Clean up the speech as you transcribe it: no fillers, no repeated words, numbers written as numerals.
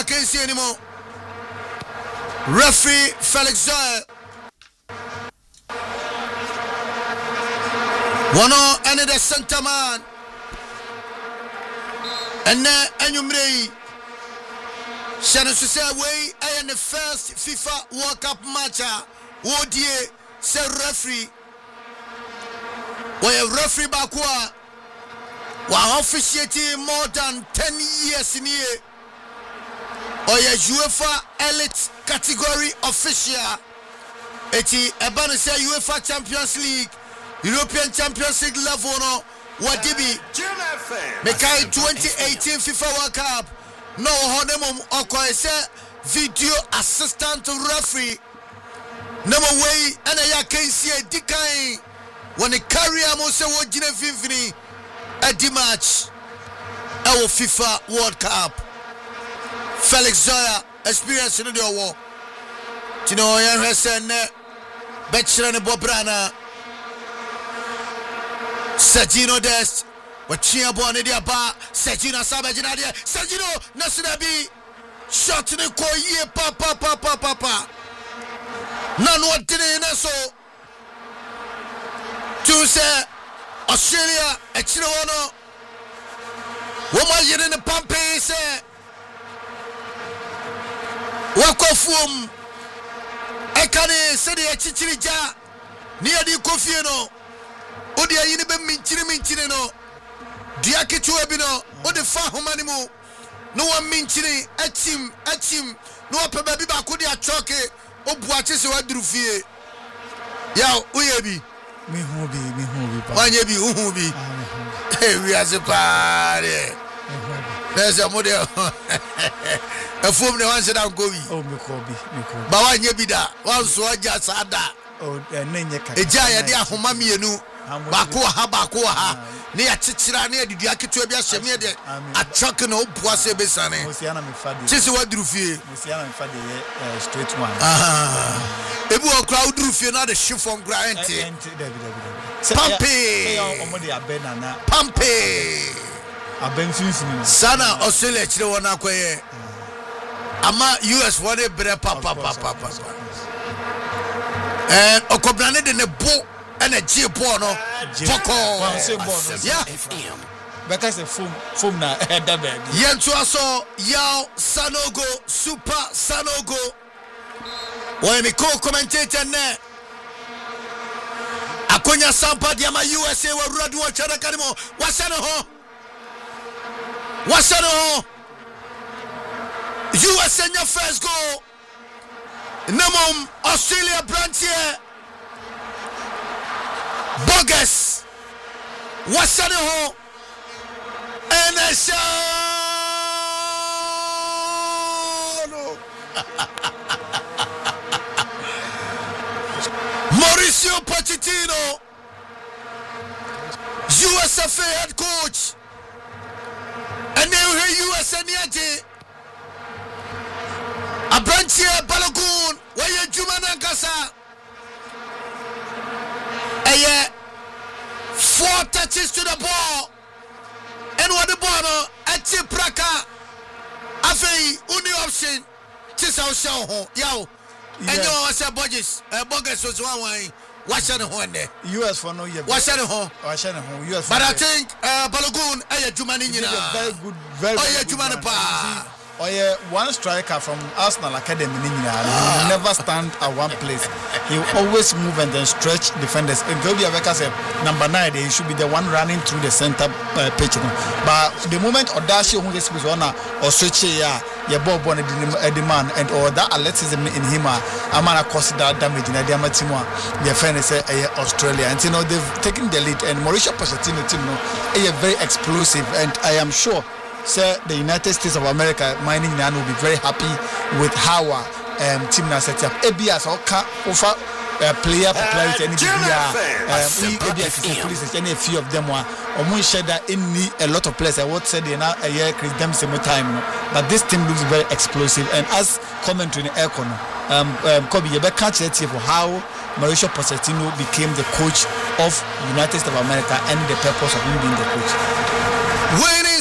Mackenzie anymore. Referee Felix Zoe. One and the center man. And then Enyumrei. Shannon say way and the first FIFA World Cup match. Wodie say referee. Where referee Bakwa was officiating more than 10 years in here. Or a UEFA elite category official. Eti ebanu say UEFA Champions League, European Champions League level no wadibi. Mekai 2018 FIFA World Cup. No honemum oko say video assistant referee. Number way and ya can see a dikai when the carrier mo say wo gina finfini at the match our FIFA World Cup. Felix Zoya experience in the war. Tino Yansen Betcher and Bobrana Sergino Dest. But Chia Bonadia Bar, Sergino Sabajinadia, Sergino Nasinabi shot in the coy, papa. None what did it so to say Australia, a Chinono. What was it in the Pompey say? Walk off room. Ekane said the Chichirija near the Kofiano. Odia Yinibe Minchini no. Diaki Chuebino, or the Fahumanimo. No one minchini, Achim, no Pababi Bakudia Choke, or Boaches or Drufie. Yao, Uyebi. Me hobi. Wanyebi, Uhubi. Hey, we are the party. There's a model. A form the ones that I'm going. Oh, me kobi. Bawa Yebida, one so I just had that. Oh, Nenya. A giant, dear Homami, you know. Bakoha. Near Chichira, near the Yakitubia Shemia, a truck and hope was a besane. Mosiana Mifadi. Just what drew fear. Mosiana Mifadi, straight one. It will crowd roof, you're not a ship from Granty. Pumpy. Sana Australia, Chihuahua. Ama US one a bre papa. And Okobrane in a boat. And a G-Bono, yeah, because the foam na headabe. Yentuaso, Yao, Sanogo, Super Sanogo. When me co-commentator ne, Akonya Sampa Diama USA wa Radu wa Chana Kanimo. Wasano ho. USA your first goal. Namom Australia branch here. Bogus. What's that home? And a show. Mauricio Pochettino, USFA head coach. And now here USNYT. A branch here, Balogun, where you Jumana Kasa. 4 touches to the ball. And what the ball at Chipraka Afe Uni option Chisao Show Yao. And you also Bogus was one way. What's on the horn there? US for no year. What's on the horn? US. But I think Balogun Jumanina. Very good. Jumanapa. Or one striker from Arsenal Academy, he will never stand at one place. He will always move and then stretch defenders. And Gobi Aveka said, number 9, he should be the one running through the center pitch. But the moment Odashi who gets with one or switch your ball born a demand and or that athleticism in him, Amana caused that damage in Adiama Timor, the fairness Australia. And you know, they've taken the lead, and Mauricio Pochettino team is very explosive, and I am sure. Sir, the United States of America mining nan will be very happy with how team now set up. ABS or offer player popularity any any a few of them were or share that in a lot of players. I would say they now a year Chris them same time. But this team looks very explosive, and as commentary in the aircon, Kobe you better catch it for how Mauricio Pochettino became the coach of United States of America and the purpose of him being the coach. Winning